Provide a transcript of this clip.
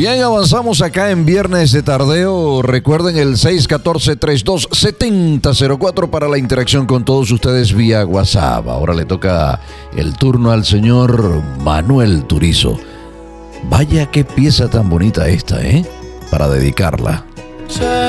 Bien, avanzamos acá en Viernes de Tardeo. Recuerden el 614-32-7004 para la interacción con todos ustedes vía WhatsApp. Ahora le toca el turno al señor Manuel Turizo. Vaya qué pieza tan bonita esta, para dedicarla.